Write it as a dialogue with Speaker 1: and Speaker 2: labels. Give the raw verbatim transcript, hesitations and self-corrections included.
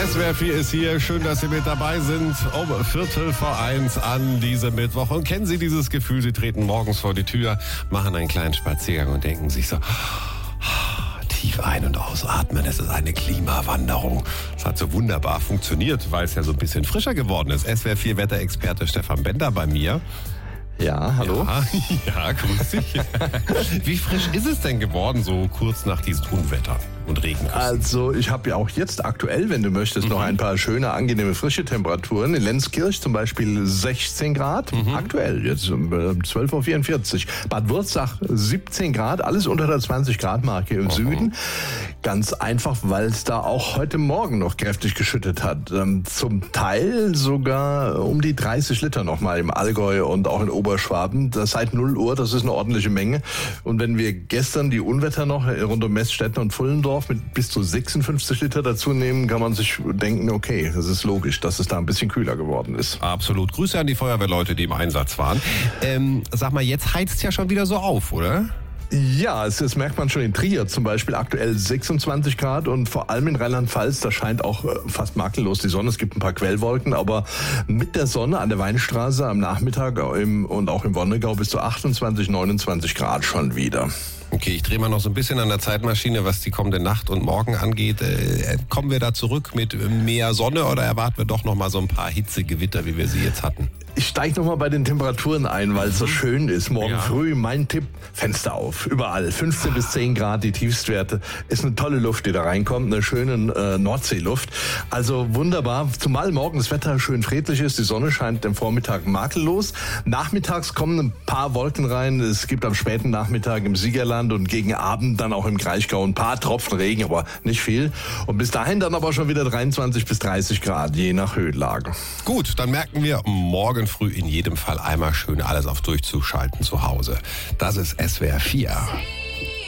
Speaker 1: S W R vier ist hier. Schön, dass Sie mit dabei sind. Um Viertel vor eins an diesem Mittwoch. Und kennen Sie dieses Gefühl? Sie treten morgens vor die Tür, machen einen kleinen Spaziergang und denken sich so, tief ein- und ausatmen. Es ist eine Klimawanderung. Das hat so wunderbar funktioniert, weil es ja so ein bisschen frischer geworden ist. S W R vier Wetterexperte Stefan Bender bei mir.
Speaker 2: Ja, hallo.
Speaker 1: Ja, ja, grüß dich. Wie frisch ist es denn geworden, so kurz nach diesem Unwetter und Regen?
Speaker 2: Also ich habe ja auch jetzt aktuell, wenn du möchtest, mhm. noch ein paar schöne, angenehme, frische Temperaturen. In Lenzkirch zum Beispiel sechzehn Grad, mhm. aktuell, jetzt um zwölf Uhr vierundvierzig. Bad Wurzach siebzehn Grad, alles unter der zwanzig Grad Marke im mhm. Süden. Ganz einfach, weil es da auch heute Morgen noch kräftig geschüttet hat. Zum Teil sogar um die dreißig Liter nochmal im Allgäu und auch in Oberschwaben. Das seit null Uhr, das ist eine ordentliche Menge. Und wenn wir gestern die Unwetter noch rund um Meststetten und Pfullendorf mit bis zu sechsundfünfzig Liter dazu nehmen, kann man sich denken, okay, das ist logisch, dass es da ein bisschen kühler geworden ist.
Speaker 1: Absolut. Grüße an die Feuerwehrleute, die im Einsatz waren. Ähm, sag mal, jetzt heizt es ja schon wieder so auf, oder?
Speaker 2: Ja, es, das merkt man schon in Trier zum Beispiel, aktuell sechsundzwanzig Grad und vor allem in Rheinland-Pfalz, da scheint auch fast makellos die Sonne. Es gibt ein paar Quellwolken, aber mit der Sonne an der Weinstraße am Nachmittag im, und auch im Wonnegau bis zu achtundzwanzig, neunundzwanzig Grad schon wieder.
Speaker 1: Okay, ich drehe mal noch so ein bisschen an der Zeitmaschine, was die kommende Nacht und Morgen angeht. Äh, kommen wir da zurück mit mehr Sonne oder erwarten wir doch noch mal so ein paar Hitzegewitter, wie wir sie jetzt hatten?
Speaker 2: Ich steige noch mal bei den Temperaturen ein, weil es so schön ist. Morgen
Speaker 1: ja.
Speaker 2: früh, mein Tipp, Fenster auf, überall. fünfzehn bis zehn Grad, die Tiefstwerte. Ist eine tolle Luft, die da reinkommt, eine schöne äh, Nordseeluft. Also wunderbar, zumal morgen das Wetter schön friedlich ist. Die Sonne scheint am Vormittag makellos. Nachmittags kommen ein paar Wolken rein. Es gibt am späten Nachmittag im Siegerland und gegen Abend dann auch im Kraichgau ein paar Tropfen Regen, aber nicht viel. Und bis dahin dann aber schon wieder dreiundzwanzig bis dreißig Grad, je nach Höhenlage.
Speaker 1: Gut, dann merken wir morgen früh in jedem Fall einmal schön alles auf durchzuschalten zu Hause. Das ist S W R vier.